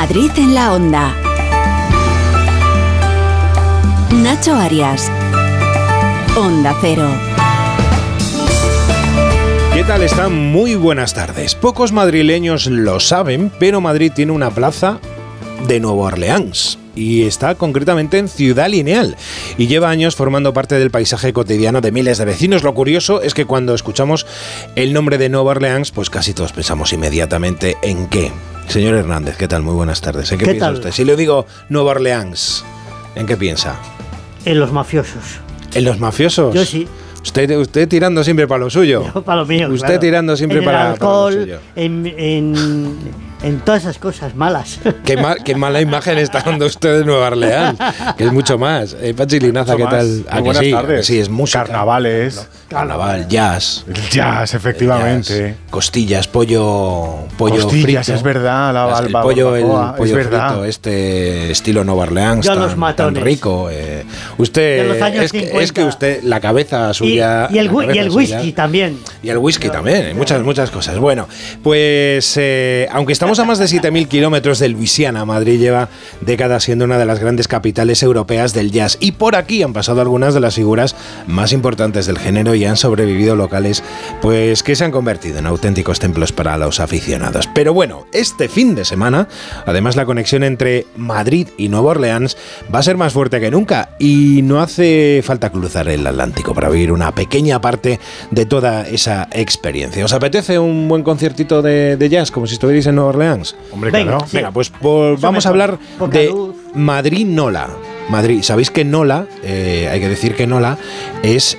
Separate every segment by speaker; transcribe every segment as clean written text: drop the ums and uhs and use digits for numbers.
Speaker 1: Madrid en la Onda. Nacho Arias. Onda Cero.
Speaker 2: ¿Qué tal están? Muy buenas tardes. Pocos madrileños lo saben, pero Madrid tiene una plaza de Nueva Orleans y está concretamente en Ciudad Lineal y lleva años formando parte del paisaje cotidiano de miles de vecinos. Lo curioso es que cuando escuchamos el nombre de Nueva Orleans, pues casi todos pensamos inmediatamente ¿en qué? Señor Hernández, ¿qué tal? Muy buenas tardes. ¿En qué piensa usted? Si le digo Nueva Orleans, ¿en qué piensa?
Speaker 3: En los mafiosos.
Speaker 2: ¿En los mafiosos?
Speaker 3: Yo sí.
Speaker 2: Usted tirando siempre para lo suyo.
Speaker 3: Yo para lo mío.
Speaker 2: Usted
Speaker 3: claro.
Speaker 2: tirando siempre
Speaker 3: en
Speaker 2: para
Speaker 3: el alcohol,
Speaker 2: lo suyo.
Speaker 3: En todas esas cosas malas.
Speaker 2: Qué mala imagen está dando usted de Nueva Orleans, que es mucho más. Pachi Linaza, ¿qué tal?
Speaker 4: Muy buenas tardes.
Speaker 2: Sí, es música.
Speaker 4: Carnavales.
Speaker 2: ¿No? Carnaval, jazz.
Speaker 4: El jazz, efectivamente.
Speaker 2: Jazz, costillas, pollo
Speaker 4: costillas,
Speaker 2: frito.
Speaker 4: Es verdad.
Speaker 2: El pollo
Speaker 4: es verdad.
Speaker 2: frito, estilo Nueva Orleans,
Speaker 3: tan
Speaker 2: rico. Usted, es que usted, la cabeza suya...
Speaker 3: Y el whisky suya, también.
Speaker 2: Y el whisky también, muchas cosas. Bueno, pues aunque estamos a más de 7.000 kilómetros de Luisiana, Madrid lleva décadas siendo una de las grandes capitales europeas del jazz. Y por aquí han pasado algunas de las figuras más importantes del género y han sobrevivido locales pues que se han convertido en auténticos templos para los aficionados. Pero bueno, este fin de semana, además la conexión entre Madrid y Nueva Orleans va a ser más fuerte que nunca y no hace falta cruzar el Atlántico para vivir una pequeña parte de toda esa experiencia. ¿Os apetece un buen conciertito de jazz como si estuvierais en Nueva Orleans?
Speaker 4: Hombre,
Speaker 3: venga,
Speaker 4: claro.
Speaker 3: sí.
Speaker 2: Venga, pues vamos a hablar de Madrid Nola. Madrid, sabéis que Nola, hay que decir que Nola es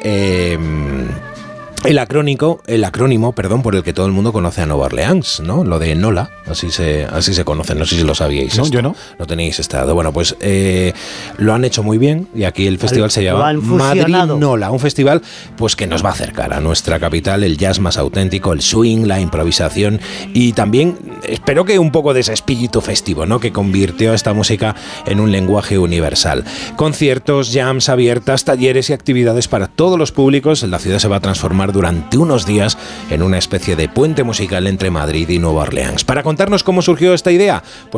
Speaker 2: el acrónimo, por el que todo el mundo conoce a Nueva Orleans, ¿no? Lo de Nola, así se conoce, no sé si lo sabíais.
Speaker 4: No, yo no.
Speaker 2: Lo tenéis estado. Bueno, pues lo han hecho muy bien y aquí el festival se llama Madrid Nola, un festival pues que nos va a acercar a nuestra capital, el jazz más auténtico, el swing, la improvisación y también espero que un poco de ese espíritu festivo, ¿no? Que convirtió esta música en un lenguaje universal. Conciertos, jams abiertas, talleres y actividades para todos los públicos. La ciudad se va a transformar durante unos días en una especie de puente musical entre Madrid y Nueva Orleans. Para contarnos cómo surgió esta idea, pues